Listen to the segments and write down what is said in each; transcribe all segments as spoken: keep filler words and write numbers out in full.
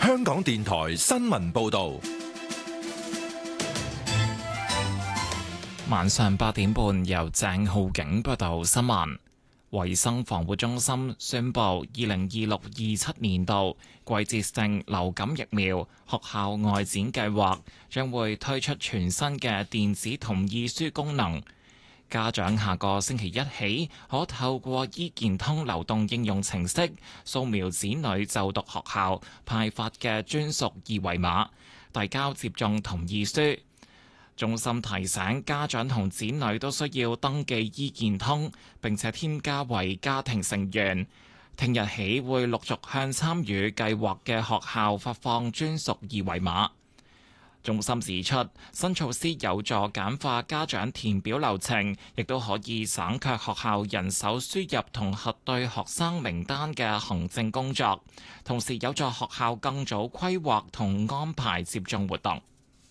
香港電台新聞報道。 晚上八點半，由鄭浩景報道新聞。衛生防護中心宣布，二零二六二七年度季節性流感疫苗學校外展計劃將會推出全新嘅電子同意書功能。家長下個星期一起，可透過醫健通流動應用程式掃描子女就讀學校派發嘅專屬二維碼，遞交接種同意書。中心提醒家長同子女都需要登記醫健通，並且添加為家庭成員。聽日起會陸續向參與計劃嘅學校發放專屬二維碼。中心指出，新措施有助簡化家長填表流程，亦都可以省卻學校人手輸入同核對學生名單嘅行政工作，同時有助學校更早規劃同安排接種活動。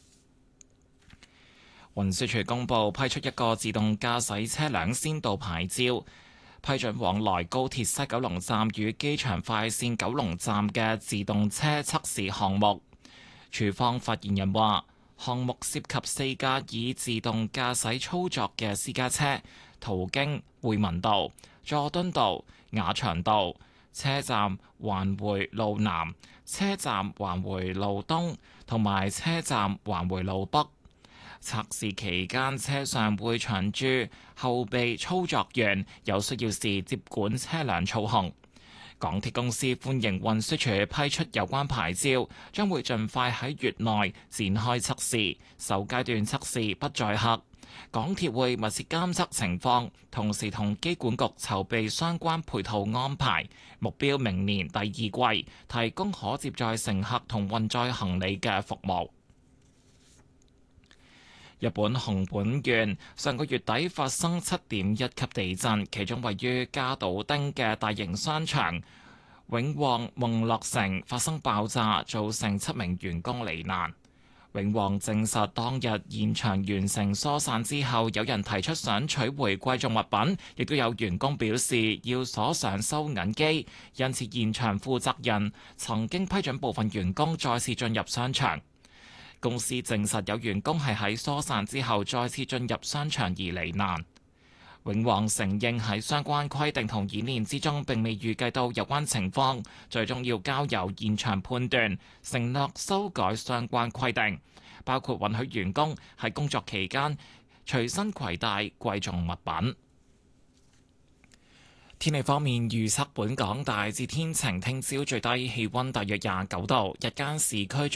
運輸署公布批出一個自動駕駛車輛先導牌照，批准往來高鐵西九龍站與機場快線九龍站嘅自動車測試項目。署方發言人話，項目涉及四架以自動駕駛操作嘅私家車，途經匯民道、佐敦道、雅翔道、車站環迴路南、車站環迴路東同埋車站環迴路北。測試期間，車上會長駐後備操作員，有需要時接管車輛操控。港鐵公司歡迎運輸署批出有關牌照，將會盡快喺月內展開測試，首階段測試不載客。港鐵會密切監測情況，同時同機管局籌備相關配套安排，目標明年第二季提供可接載乘客同運載行李嘅服務。日本熊本縣上個月底發生七點一級地震，其中位於加島町嘅大型商場永旺夢樂城發生爆炸，造成七名員工罹難。永旺證實當日現場完成疏散之後，有人提出想取回貴重物品，亦都有員工表示要鎖上收銀機，因此現場負責人曾經批准部分員工再次進入商場。公司證實有員工係喺疏散之後再次進入商場而罹難。永旺承認喺相關規定同演練之中並未預計到有關情況，最終要交由現場判斷，承諾修改相關規定，包括允許員工喺工作期間隨身攜帶貴重物品。天氣方面預測，本港大致天晴，聽朝最低氣溫大約廿九度，日間市區